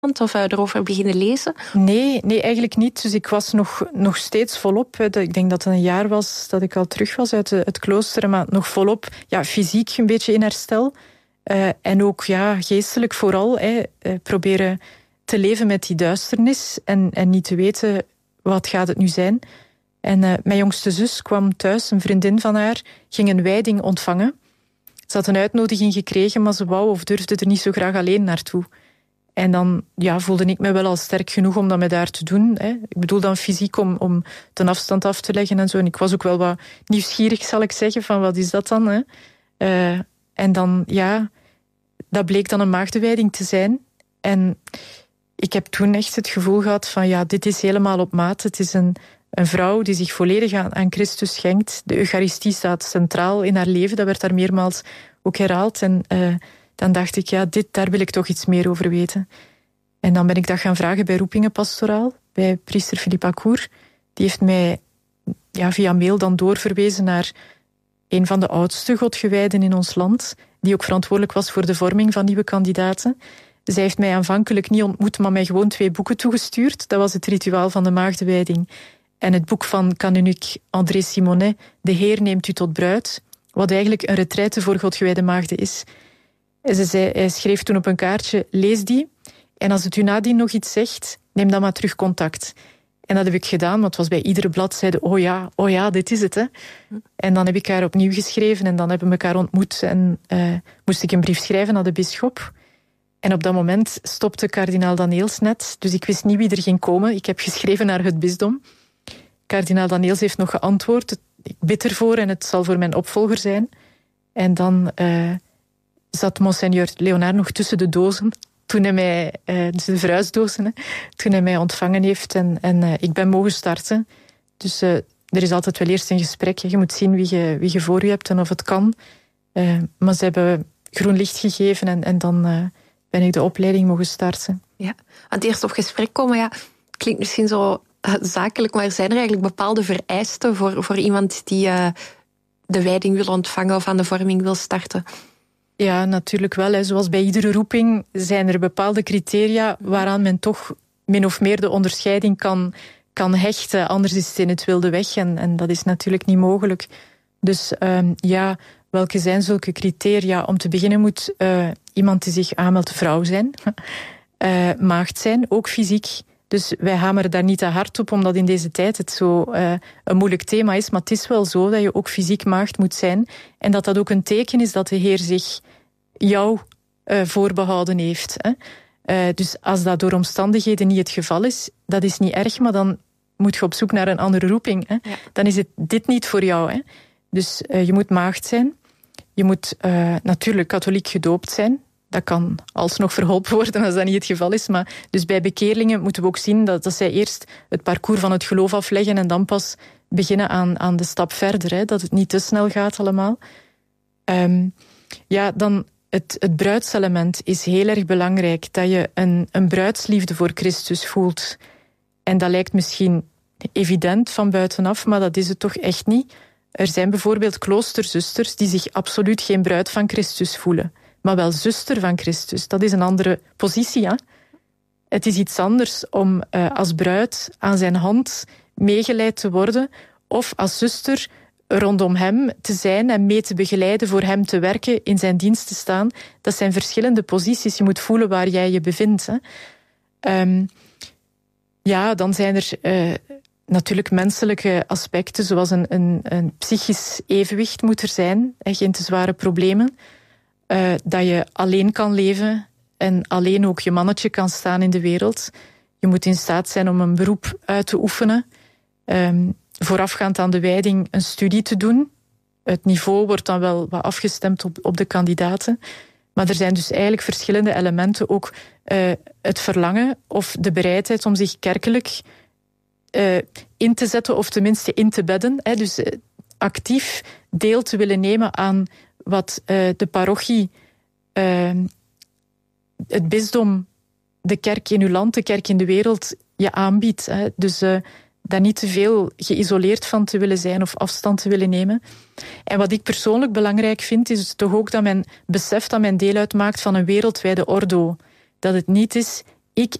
of erover beginnen lezen? Nee, eigenlijk niet. Dus ik was nog steeds volop. Ik denk dat het een jaar was dat ik al terug was uit het klooster, maar nog volop fysiek een beetje in herstel. En ook geestelijk vooral. Proberen te leven met die duisternis en niet te weten wat gaat het nu zijn. En mijn jongste zus kwam thuis, een vriendin van haar, ging een wijding ontvangen. Ze had een uitnodiging gekregen, maar ze wou of durfde er niet zo graag alleen naartoe. En dan voelde ik me wel al sterk genoeg om dat met haar te doen. Ik bedoel dan fysiek om ten afstand af te leggen en zo. En ik was ook wel wat nieuwsgierig, zal ik zeggen, van wat is dat dan? En dan, dat bleek dan een maagdenwijding te zijn. En ik heb toen echt het gevoel gehad van dit is helemaal op maat. Het is een vrouw die zich volledig aan Christus schenkt. De Eucharistie staat centraal in haar leven. Dat werd daar meermaals ook herhaald. En dan dacht ik, daar wil ik toch iets meer over weten. En dan ben ik dat gaan vragen bij Roepingen Pastoraal, bij priester Philippe Acour. Die heeft mij via mail dan doorverwezen naar een van de oudste godgewijden in ons land, die ook verantwoordelijk was voor de vorming van nieuwe kandidaten. Zij heeft mij aanvankelijk niet ontmoet, maar mij gewoon 2 boeken toegestuurd. Dat was het rituaal van de maagdenwijding en het boek van kanuniek André Simonet, De Heer neemt u tot bruid, wat eigenlijk een retraite voor godgewijde maagden is. Hij schreef toen op een kaartje, lees die, en als het u nadien nog iets zegt, neem dan maar terug contact. En dat heb ik gedaan, want het was bij iedere bladzijde, oh ja, dit is het. Hè. En dan heb ik haar opnieuw geschreven en dan hebben we elkaar ontmoet en moest ik een brief schrijven naar de bisschop. En op dat moment stopte kardinaal Daneels net, dus ik wist niet wie er ging komen. Ik heb geschreven naar het bisdom. Kardinaal Daneels heeft nog geantwoord, ik bid ervoor en het zal voor mijn opvolger zijn. En dan zat monseigneur Leonard nog tussen de dozen, toen hij mij, dus de verhuisdozen, toen hij mij ontvangen heeft en ik ben mogen starten. Dus er is altijd wel eerst een gesprek. Je moet zien wie je voor je hebt en of het kan. Maar ze hebben groen licht gegeven en dan ben ik de opleiding mogen starten. Ja, aan het eerst op gesprek komen, klinkt misschien zo zakelijk, maar zijn er eigenlijk bepaalde vereisten voor iemand die de wijding wil ontvangen of aan de vorming wil starten? Ja, natuurlijk wel. Zoals bij iedere roeping zijn er bepaalde criteria waaraan men toch min of meer de onderscheiding kan hechten. Anders is het in het wilde weg en dat is natuurlijk niet mogelijk. Dus welke zijn zulke criteria? Om te beginnen moet iemand die zich aanmeldt vrouw zijn, maagd zijn, ook fysiek. Dus wij hameren daar niet te hard op, omdat in deze tijd het zo een moeilijk thema is. Maar het is wel zo dat je ook fysiek maagd moet zijn. En dat ook een teken is dat de Heer zich jou voorbehouden heeft. Dus als dat door omstandigheden niet het geval is, dat is niet erg, maar dan moet je op zoek naar een andere roeping. Ja. Dan is het dit niet voor jou. Dus je moet maagd zijn. Je moet natuurlijk katholiek gedoopt zijn. Dat kan alsnog verholpen worden als dat niet het geval is. Maar dus bij bekeerlingen moeten we ook zien dat zij eerst het parcours van het geloof afleggen en dan pas beginnen aan de stap verder. Dat het niet te snel gaat allemaal. Dan het bruidselement is heel erg belangrijk. Dat je een bruidsliefde voor Christus voelt. En dat lijkt misschien evident van buitenaf, maar dat is het toch echt niet. Er zijn bijvoorbeeld kloosterzusters die zich absoluut geen bruid van Christus voelen, maar wel zuster van Christus. Dat is een andere positie. Hè? Het is iets anders om als bruid aan zijn hand meegeleid te worden of als zuster rondom hem te zijn en mee te begeleiden, voor hem te werken, in zijn dienst te staan. Dat zijn verschillende posities. Je moet voelen waar jij je bevindt. Hè. Dan zijn er natuurlijk menselijke aspecten, zoals een psychisch evenwicht moet er zijn. Geen te zware problemen. Dat je alleen kan leven en alleen ook je mannetje kan staan in de wereld. Je moet in staat zijn om een beroep uit te oefenen. Voorafgaand aan de wijding een studie te doen. Het niveau wordt dan wel wat afgestemd op de kandidaten. Maar er zijn dus eigenlijk verschillende elementen. Ook het verlangen of de bereidheid om zich kerkelijk in te zetten of tenminste in te bedden. Dus actief deel te willen nemen aan wat de parochie, het bisdom, de kerk in uw land, de kerk in de wereld je aanbiedt. Dus daar niet te veel geïsoleerd van te willen zijn of afstand te willen nemen. En wat ik persoonlijk belangrijk vind, is toch ook dat men beseft dat men deel uitmaakt van een wereldwijde ordo. Dat het niet is